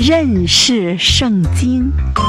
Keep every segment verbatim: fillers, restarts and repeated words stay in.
认识圣经。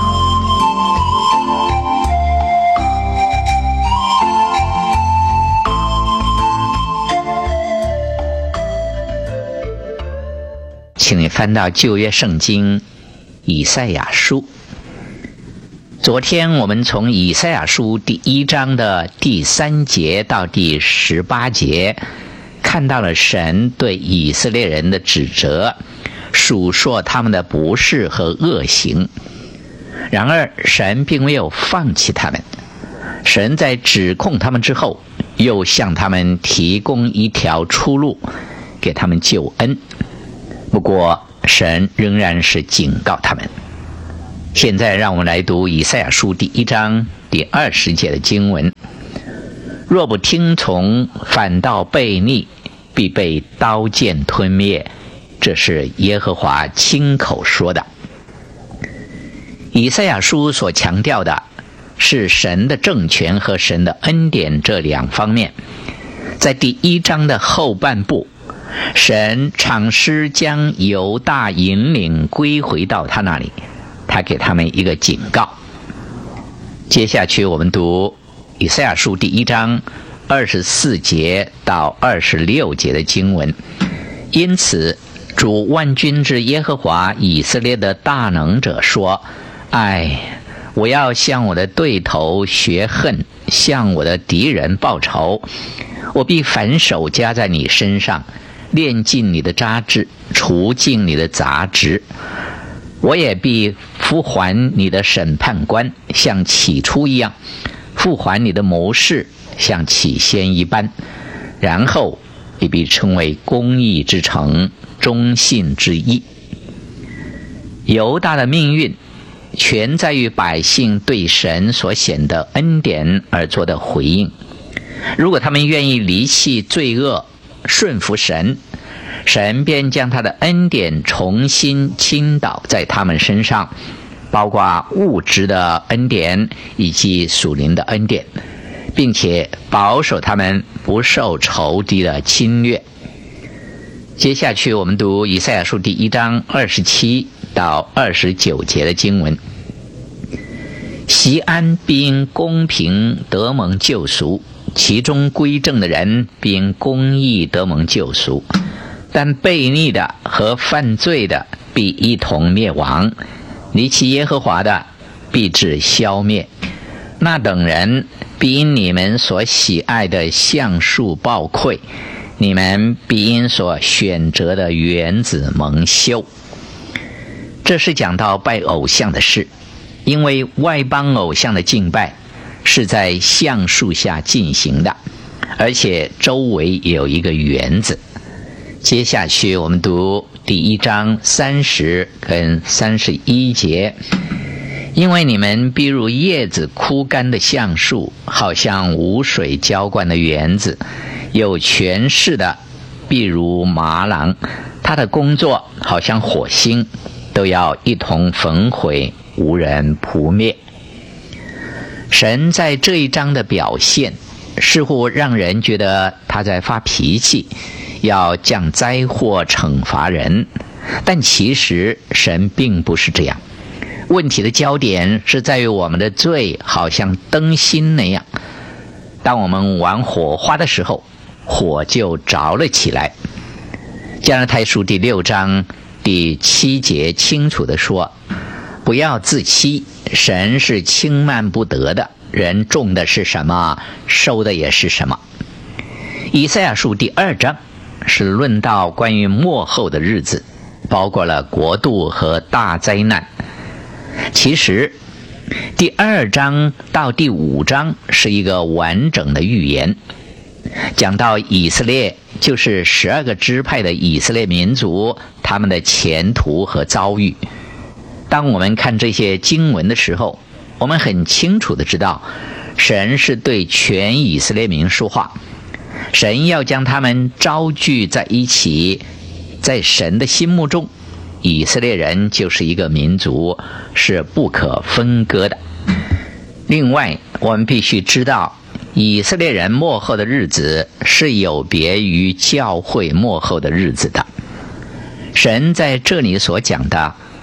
请你翻到旧约圣经以赛亚书。昨天我们从以赛亚书第一章的第三节到第十八节，看到了神对以色列人的指责，数说他们的不是和恶行。然而神并没有放弃他们，神在指控他们之后，又向他们提供一条出路，给他们救恩。不过神仍然是警告他们。现在让我们来读以赛亚书第一章第二十节的经文：若不听从，反倒悖逆，必被刀剑吞灭。这是耶和华亲口说的。以赛亚书所强调的是神的政权和神的恩典这两方面。在第一章的后半部，神尝试将犹大引领归回到他那里，他给他们一个警告。接下去我们读以赛亚书第一章二十四节到二十六节的经文。因此主万军之耶和华以色列的大能者说：哎，我要向我的对头学恨，向我的敌人报仇。我必反手加在你身上，炼尽你的渣滓，除尽你的杂质。我也必复还你的审判官，像起初一样，复还你的谋士，像起先一般。然后你必成为公义之城，忠信之一。犹大的命运全在于百姓对神所显的恩典而做的回应。如果他们愿意离弃罪恶，顺服神，神便将他的恩典重新倾倒在他们身上，包括物质的恩典以及属灵的恩典，并且保守他们不受仇敌的侵略。接下去我们读以赛亚书第一章二十七到二十九节的经文。锡安必因公平得蒙救赎，其中归正的人必因公义得蒙救赎，但悖逆的和犯罪的必一同灭亡，离弃耶和华的必致消灭。那等人必因你们所喜爱的橡树暴溃，你们必因所选择的园子蒙羞。这是讲到拜偶像的事，因为外邦偶像的敬拜是在橡树下进行的，而且周围有一个园子。接下去我们读第一章三十跟三十一节。因为你们必如叶子枯干的橡树，好像无水浇灌的园子，有权势的必如麻狼，他的工作好像火星，都要一同焚毁，无人扑灭。神在这一章的表现似乎让人觉得他在发脾气，要降灾祸惩罚人，但其实神并不是这样。问题的焦点是在于我们的罪好像灯芯那样，当我们玩火花的时候，火就着了起来。加拉太书第六章第七节清楚地说：不要自欺，神是轻慢不得的，人种的是什么，收的也是什么。以赛亚书第二章是论到关于末后的日子，包括了国度和大灾难。其实第二章到第五章是一个完整的预言，讲到以色列，就是十二个支派的以色列民族，他们的前途和遭遇。当我们看这些经文的时候，我们很清楚的知道，神是对全以色列民说话，神要将他们招聚在一起。在神的心目中，以色列人就是一个民族，是不可分割的。另外我们必须知道，以色列人末后的日子是有别于教会末后的日子的。神在这里所讲的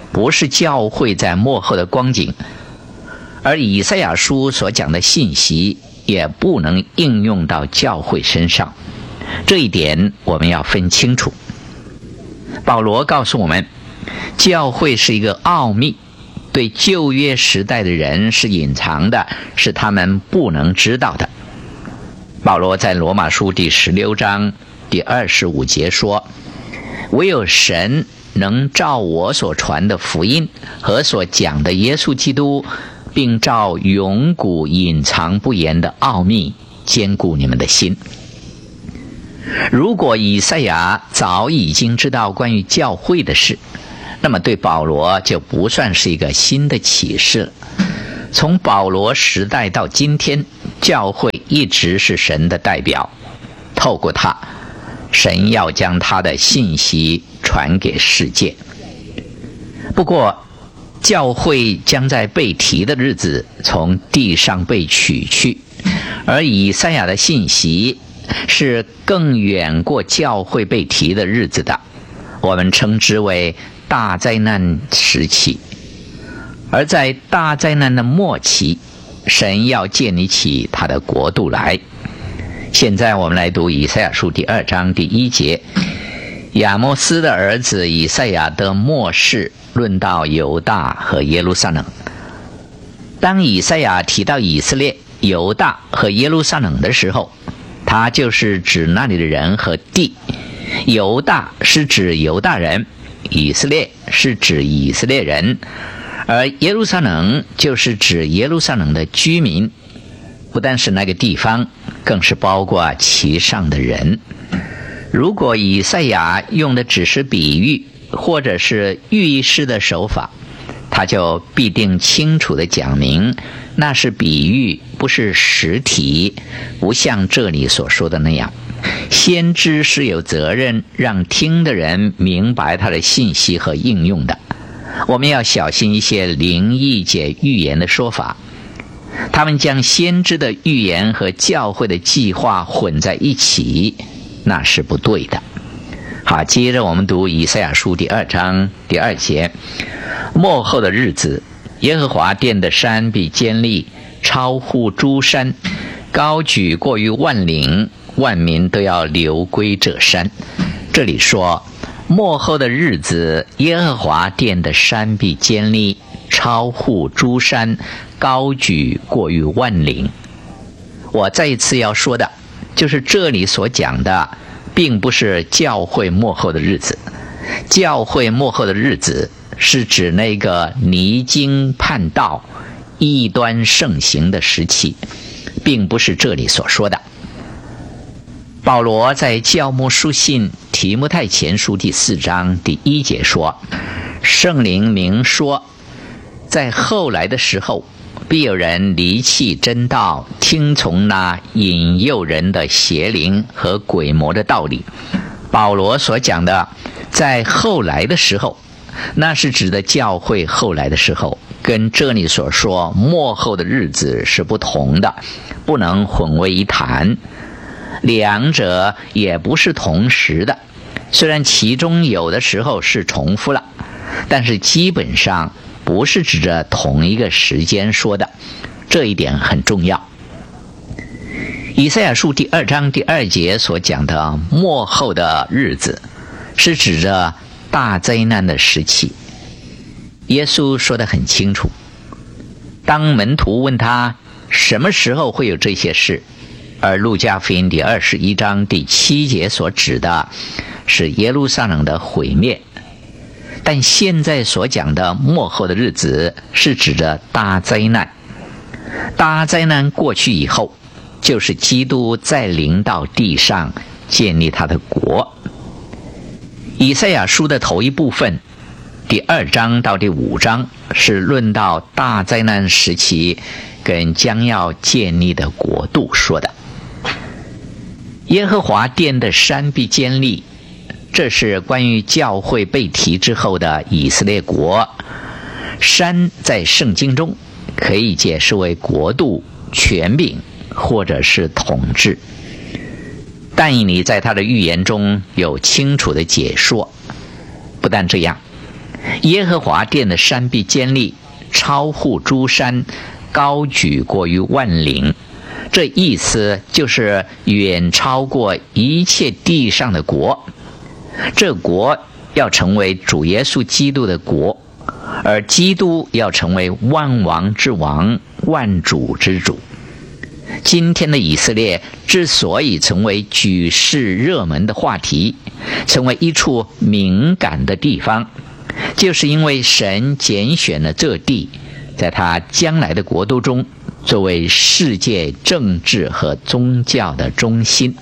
不是教会在末后的光景，而以赛亚书所讲的信息也不能应用到教会身上，这一点我们要分清楚。保罗告诉我们，教会是一个奥秘，对旧约时代的人是隐藏的，是他们不能知道的。保罗在罗马书第十六章第二十五节说，唯有神能照我所传的福音和所讲的耶稣基督，并照永古隐藏不言的奥秘坚固你们的心。如果以赛亚早已经知道关于教会的事，那么对保罗就不算是一个新的启示了。从保罗时代到今天，教会一直是神的代表，透过他，神要将他的信息传给世界。不过教会将在被提的日子从地上被取去，而以赛亚的信息是更远过教会被提的日子的，我们称之为大灾难时期。而在大灾难的末期，神要建立起他的国度来。现在我们来读以赛亚书第二章第一节，亚摩斯的儿子以赛亚的末世论到犹大和耶路撒冷。当以赛亚提到以色列、犹大和耶路撒冷的时候，他就是指那里的人和地。犹大是指犹大人，以色列是指以色列人，而耶路撒冷就是指耶路撒冷的居民，不但是那个地方，更是包括其上的人。如果以赛亚用的只是比喻或者是寓意式的手法，他就必定清楚地讲明那是比喻，不是实体，不像这里所说的那样。先知是有责任让听的人明白他的信息和应用的。我们要小心一些灵异解预言的说法，他们将先知的预言和教会的计划混在一起，那是不对的。好，接着我们读以赛亚书第二章第二节，末后的日子，耶和华殿的山必坚立，超乎诸山，高举过于万岭，万民都要流归这山。这里说末后的日子，耶和华殿的山必坚立，超乎诸山，高举过于万岭。我再一次要说的就是这里所讲的并不是教会末后的日子，教会末后的日子是指那个离经叛道、异端盛行的时期，并不是这里所说的。保罗在教牧书信提摩太前书第四章第一节说，圣灵明说，在后来的时候，必有人离弃真道，听从那引诱人的邪灵和鬼魔的道理。保罗所讲的在后来的时候，那是指的教会后来的时候，跟这里所说末后的日子是不同的，不能混为一谈，两者也不是同时的。虽然其中有的时候是重复了，但是基本上不是指着同一个时间说的，这一点很重要。以赛亚书第二章第二节所讲的末后的日子，是指着大灾难的时期。耶稣说得很清楚，当门徒问他什么时候会有这些事，而路加福音第二十一章第七节所指的是耶路撒冷的毁灭，但现在所讲的末后的日子是指着大灾难。大灾难过去以后，就是基督再临到地上，建立他的国。以赛亚书的头一部分第二章到第五章是论到大灾难时期跟将要建立的国度说的。耶和华殿的山必坚立，这是关于教会被提之后的以色列国。山在圣经中可以解释为国度、权柄或者是统治。但以理在他的预言中有清楚的解说。不但这样， 耶和华殿的山必坚立，超乎诸山，高举过于万岭。这意思就是远超过一切地上的国。这国要成为主耶稣基督的国，而基督要成为万王之王，万主之主。今天的以色列之所以成为举世热门的话题，成为一处敏感的地方，就是因为神拣选了这地，在他将来的国度中作为世界政治和宗教的中心。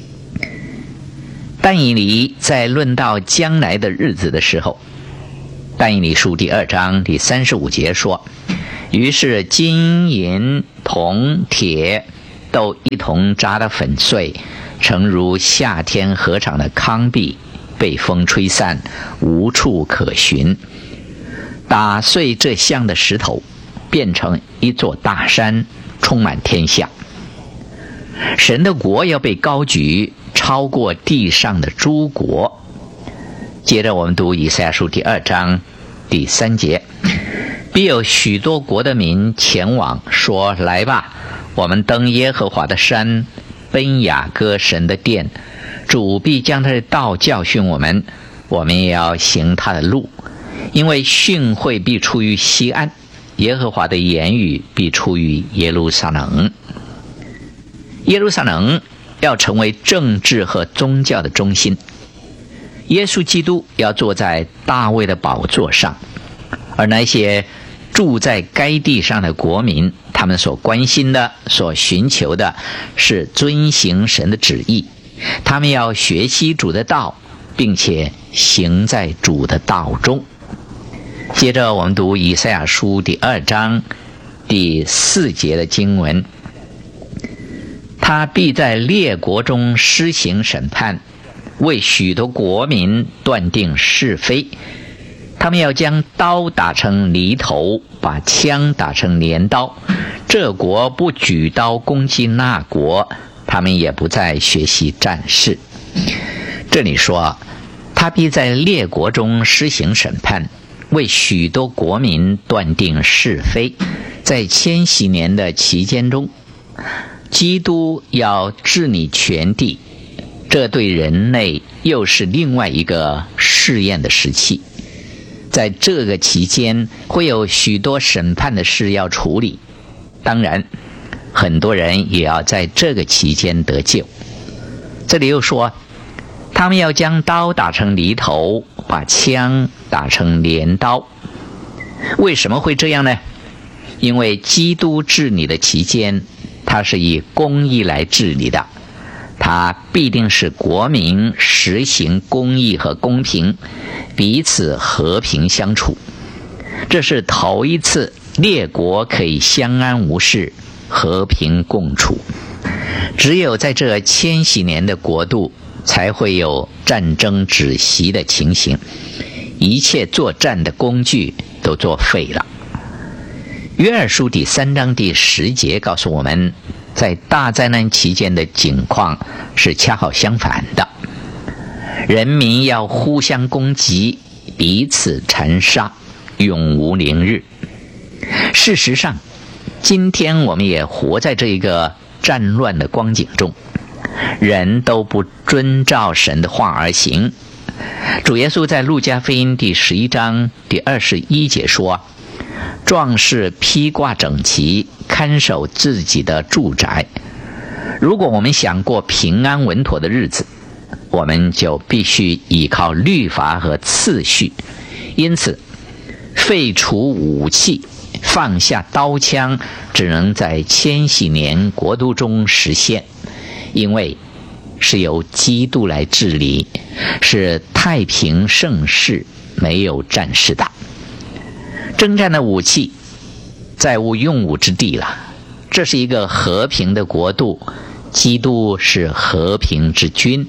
但以理在论到将来的日子的时候，但以理书第二章第三十五节说，于是金银铜铁都一同扎得粉碎，诚如夏天禾场的糠秕，被风吹散，无处可寻。打碎这像的石头，变成一座大山，充满天下。神的国要被高举，超过地上的诸国。接着我们读以赛亚书第二章第三节，必有许多国的民前往，说，来吧，我们登耶和华的山，奔雅各神的殿，主必将他的道教训我们，我们也要行他的路。因为训诲必出于西安，耶和华的言语必出于耶路撒冷。耶路撒冷要成为政治和宗教的中心，耶稣基督要坐在大卫的宝座上，而那些住在该地上的国民，他们所关心的、所寻求的是遵行神的旨意，他们要学习主的道，并且行在主的道中。接着我们读以赛亚书第二章第四节的经文，他必在列国中施行审判，为许多国民断定是非。他们要将刀打成犁头，把枪打成镰刀。这国不举刀攻击那国，他们也不再学习战事。这里说，他必在列国中施行审判，为许多国民断定是非。在千禧年的期间中，基督要治理全地，这对人类又是另外一个试验的时期。在这个期间，会有许多审判的事要处理，当然很多人也要在这个期间得救。这里又说，他们要将刀打成犁头，把枪打成镰刀。为什么会这样呢？因为基督治理的期间，他是以公义来治理的，他必定使国民实行公义和公平，彼此和平相处。这是头一次列国可以相安无事，和平共处。只有在这千禧年的国度，才会有战争止息的情形，一切作战的工具都作废了。约珥书第三章第十节告诉我们，在大灾难期间的景况是恰好相反的，人民要互相攻击，彼此残杀，永无宁日。事实上，今天我们也活在这一个战乱的光景中，人都不遵照神的话而行。主耶稣在路加福音第十一章第二十一节说，壮士披挂整齐，看守自己的住宅。如果我们想过平安稳妥的日子，我们就必须依靠律法和次序。因此，废除武器，放下刀枪，只能在千禧年国度中实现，因为是由基督来治理，是太平盛世，没有战事的。征战的武器再无用武之地了，这是一个和平的国度，基督是和平之君。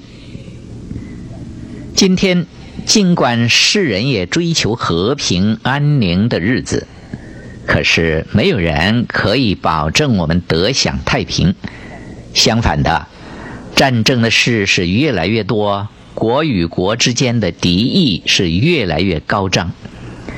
今天尽管世人也追求和平安宁的日子，可是没有人可以保证我们得享太平。相反的，战争的事是越来越多，国与国之间的敌意是越来越高涨。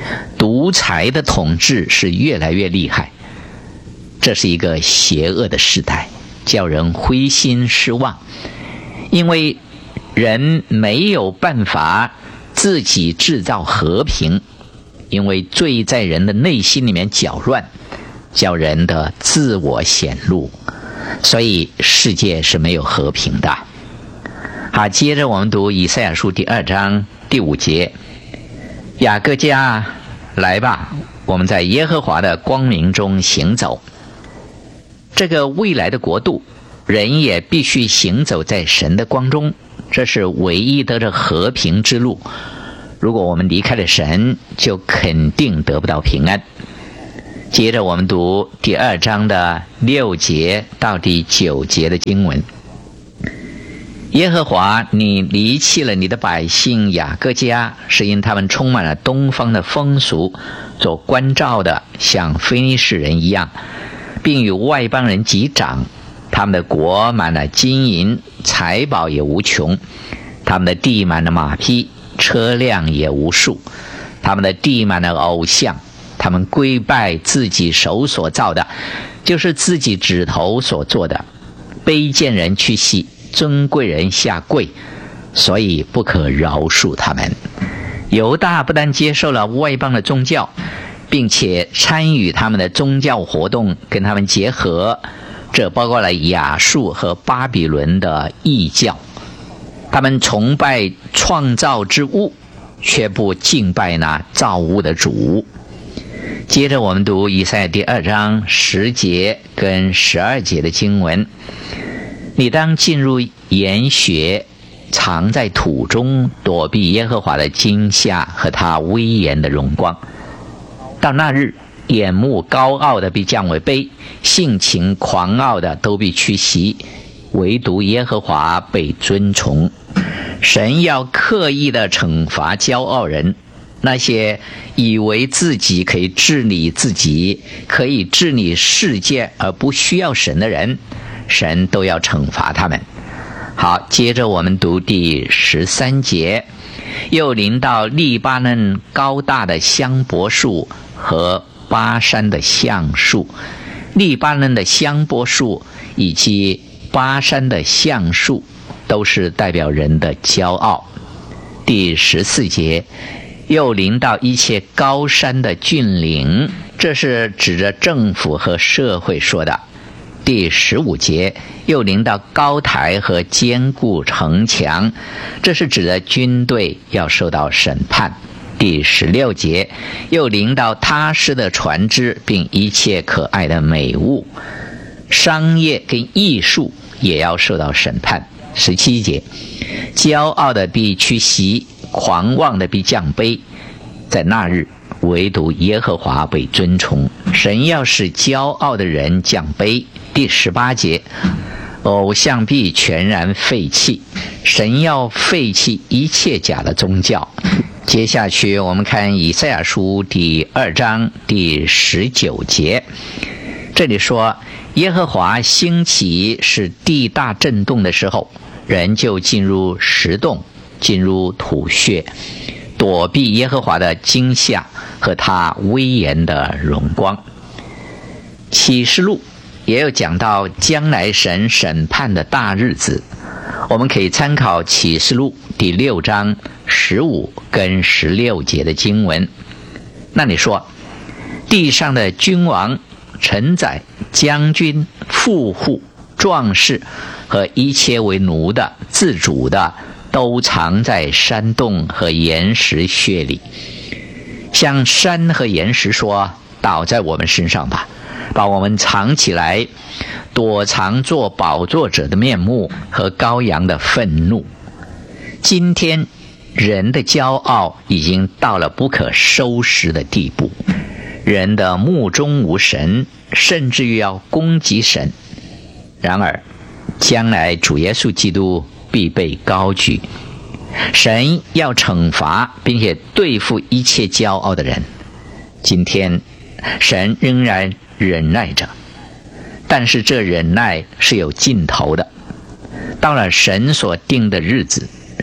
独裁的统治是越来越厉害。这是一个邪恶的时代，叫人灰心失望，因为人没有办法自己制造和平，因为罪在人的内心里面搅乱，叫人的自我显露，所以世界是没有和平的。好，接着我们读以赛亚书第二章第五节，雅各家，来吧，我们在耶和华的光明中行走。这个未来的国度，人也必须行走在神的光中，这是唯一得着和平之路。如果我们离开了神，就肯定得不到平安。接着我们读第二章的六节到第九节的经文。耶和华，你离弃了你的百姓雅各家，是因他们充满了东方的风俗，做关照的像非利士人一样，并与外邦人击掌。他们的国满了金银，财宝也无穷，他们的地满了马匹，车辆也无数，他们的地满了偶像，他们跪拜自己手所造的，就是自己指头所做的，卑贱人屈膝，尊贵人下跪，所以不可饶恕他们。犹大不但接受了外邦的宗教，并且参与他们的宗教活动，跟他们结合，这包括了亚述和巴比伦的异教。他们崇拜创造之物，却不敬拜那造物的主。接着我们读以赛亚第二章十节跟十二节的经文。你当进入岩穴，藏在土中，躲避耶和华的惊吓和他威严的荣光。到那日，眼目高傲的必降为卑，性情狂傲的都必屈膝，唯独耶和华被尊崇。神要刻意的惩罚骄傲人，那些以为自己可以治理自己，可以治理世界而不需要神的人，神都要惩罚他们。好，接着我们读第十三节。又临到利巴嫩高大的香柏树和巴山的橡树。利巴嫩的香柏树以及巴山的橡树都是代表人的骄傲。第十四节，又临到一切高山的峻岭，这是指着政府和社会说的。第十五节，又临到高台和坚固城墙，这是指的军队要受到审判。第十六节，又临到踏实的船只，并一切可爱的美物，商业跟艺术也要受到审判。十七节，骄傲的必屈膝，狂妄的必降卑，在那日唯独耶和华被尊崇。神要使骄傲的人降卑。第十八节，偶像必全然废弃，神要废弃一切假的宗教。接下去我们看以赛亚书第二章第十九节，这里说耶和华兴起使地大震动的时候，人就进入石洞，进入土穴，躲避耶和华的惊吓和他威严的荣光。启示录也有讲到将来神审判的大日子，我们可以参考启示录第六章十五跟十六节的经文。那里说，地上的君王、臣宰、将军、富户、壮士和一切为奴的、自主的，都藏在山洞和岩石穴里，向山和岩石说，倒在我们身上吧，把我们藏起来，躲藏做宝座者的面目和羔羊的愤怒。今天人的骄傲已经到了不可收拾的地步，人的目中无神，甚至于要攻击神。然而将来主耶稣基督必被高举，神要惩罚并且对付一切骄傲的人。今天神仍然忍耐着，但是这忍耐是有尽头的。到了神所定的日子，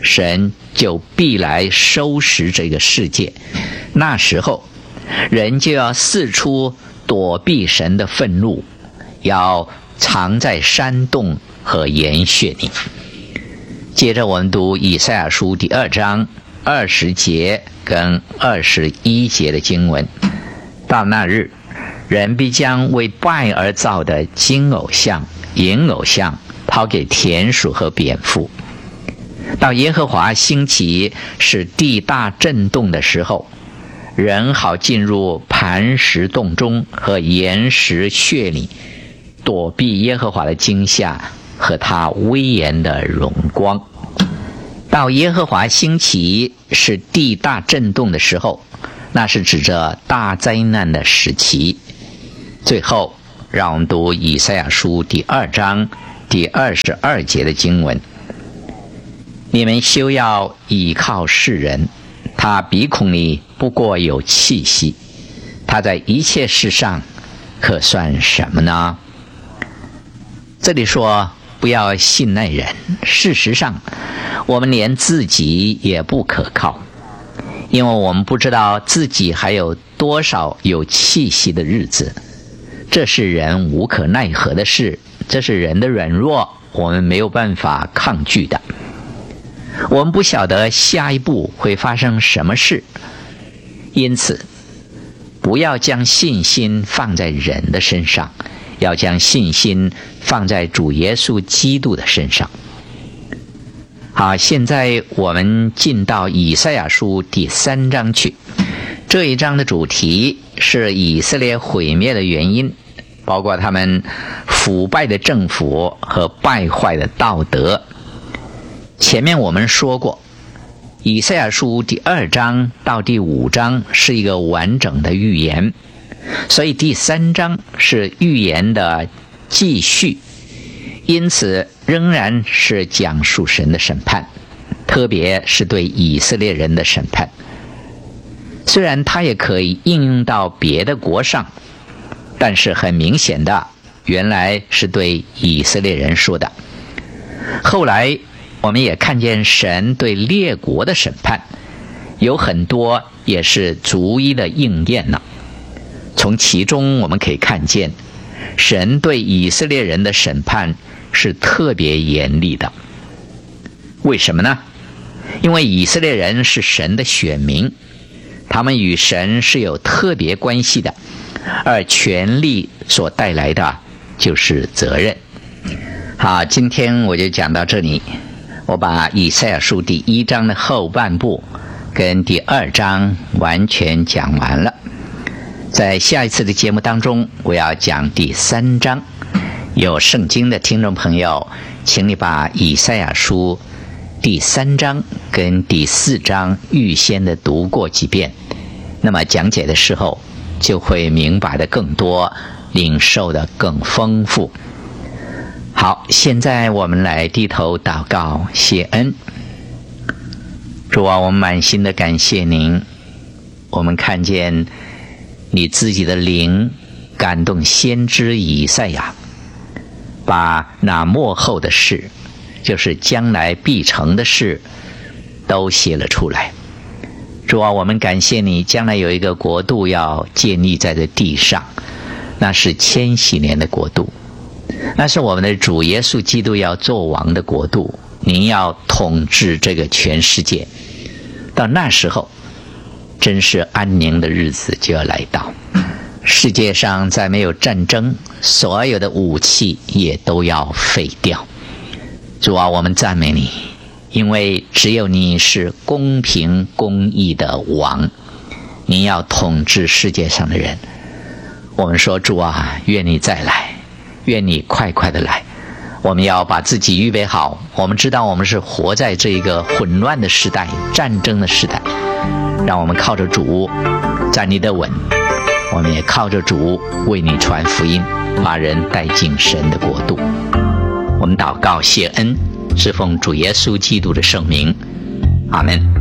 神就必来收拾这个世界。那时候，人就要四处躲避神的愤怒，要藏在山洞和岩穴里。接着我们读以赛亚书第二章二十节跟二十一节的经文。到那日，人必将为拜而造的金偶像、银偶像抛给田鼠和蝙蝠。到耶和华兴起使地大震动的时候，人好进入磐石洞中和岩石穴里，躲避耶和华的惊吓和他威严的荣光。到耶和华兴起使地大震动的时候，那是指着大灾难的时期。最后让我们读以赛亚书第二章第二十二节的经文。你们休要倚靠世人，他鼻孔里不过有气息，他在一切事上可算什么呢？这里说不要信赖人，事实上我们连自己也不可靠，因为我们不知道自己还有多少有气息的日子。这是人无可奈何的事，这是人的软弱，我们没有办法抗拒的。我们不晓得下一步会发生什么事，因此不要将信心放在人的身上，要将信心放在主耶稣基督的身上。好，现在我们进到以赛亚书第三章去。这一章的主题是以色列毁灭的原因，包括他们腐败的政府和败坏的道德。前面我们说过，以赛亚书第二章到第五章是一个完整的预言，所以第三章是预言的继续，因此仍然是讲述神的审判，特别是对以色列人的审判。虽然它也可以应用到别的国上，但是很明显的，原来是对以色列人说的。后来我们也看见神对列国的审判，有很多也是逐一的应验了。从其中我们可以看见，神对以色列人的审判是特别严厉的。为什么呢？因为以色列人是神的选民，他们与神是有特别关系的，而权力所带来的就是责任。好，今天我就讲到这里。我把以赛亚书第一章的后半部跟第二章完全讲完了。在下一次的节目当中，我要讲第三章。有圣经的听众朋友，请你把以赛亚书第三章跟第四章预先的读过几遍，那么讲解的时候就会明白的更多，领受的更丰富。好，现在我们来低头祷告谢恩。主啊，我们满心的感谢您，我们看见你自己的灵感动先知以赛亚，把那末后的事，就是将来必成的事都写了出来。主啊，我们感谢你，将来有一个国度要建立在这地上，那是千禧年的国度，那是我们的主耶稣基督要做王的国度，您要统治这个全世界。到那时候，真是安宁的日子就要来到，世界上再没有战争，所有的武器也都要废掉。主啊，我们赞美你，因为只有你是公平公义的王，你要统治世界上的人。我们说，主啊，愿你再来，愿你快快的来。我们要把自己预备好，我们知道我们是活在这一个混乱的时代，战争的时代，让我们靠着主站立得稳，我们也靠着主为你传福音，把人带进神的国度。我们祷告谢恩，是奉主耶稣基督的圣名，阿们。